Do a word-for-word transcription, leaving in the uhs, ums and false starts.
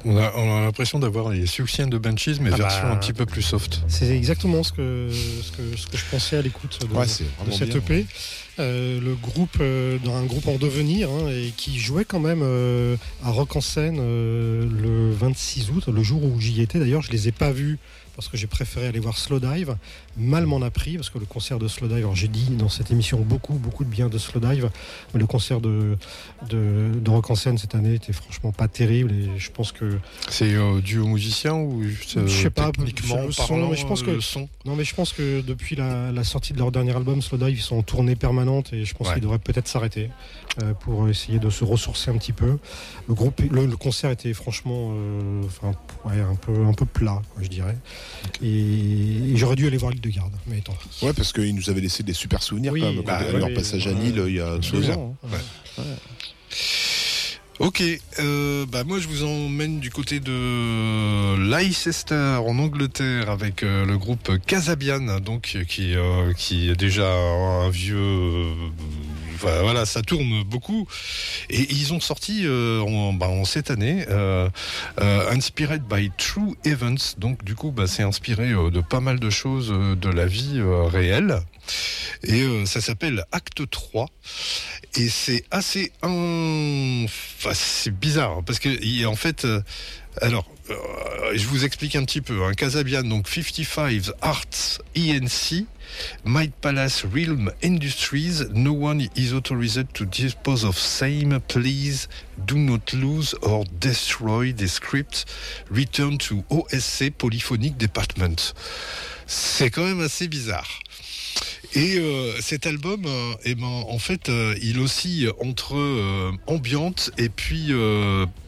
On a, on a l'impression d'avoir les Suicides de Banshees, mais Ah version bah, un petit peu plus soft. C'est exactement ce que, ce que, ce que je pensais à l'écoute de, Ouais, c'est de vraiment cette bien, E P. Euh, le groupe, euh, dans un groupe en devenir, hein, et qui jouait quand même euh, à Rock en Scène euh, le vingt-six août, le jour où j'y étais. D'ailleurs, je les ai pas vus parce que j'ai préféré aller voir Slowdive. Mal m'en a pris parce que le concert de Slowdive, alors j'ai dit dans cette émission beaucoup, beaucoup de bien de Slowdive, mais le concert de, de, de Rock en Scène cette année était franchement pas terrible et je pense que. C'est euh, dû aux musiciens ou juste euh, Je sais pas, techniquement le son, parlant, mais je pense que- le son. Non, mais je pense que depuis la, la sortie de leur dernier album, Slowdive, ils sont en tournée permanente et je pense Ouais. qu'ils devraient peut-être s'arrêter euh, pour essayer de se ressourcer un petit peu. Le groupe, le, le concert était franchement, euh, enfin, ouais, un peu, un peu plat, quoi, je dirais. Et, et j'aurais dû aller voir Hildegarde, mais tant pis. Ouais, parce qu'il nous avait laissé des super souvenirs Oui, quand même. bah, Quand ouais, leur oui, passage à ouais. Lille il y a deux Absolument, ans. hein. Ok, euh, bah moi je vous emmène du côté de Leicester en Angleterre avec euh, le groupe Casabian, donc qui euh, qui est déjà un vieux, euh, enfin, voilà, ça tourne beaucoup et ils ont sorti euh, en, bah, en cette année euh, euh, Inspired by True Events, donc du coup bah, c'est inspiré euh, de pas mal de choses euh, de la vie euh, réelle. Et euh, ça s'appelle Acte trois. Et c'est assez... un- Enfin, c'est bizarre, hein, parce que, il- en fait... euh, alors, euh, je vous explique un petit peu. Hein. Casabian, donc cinquante-cinq Arts E N C, Might Palace Realm Industries, no one is authorized to dispose of same, please do not lose or destroy the script, return to O S C Polyphonic Department. C'est quand même assez bizarre. Et euh, cet album, euh, eh ben, en fait, euh, il oscille entre euh, ambiante et puis euh,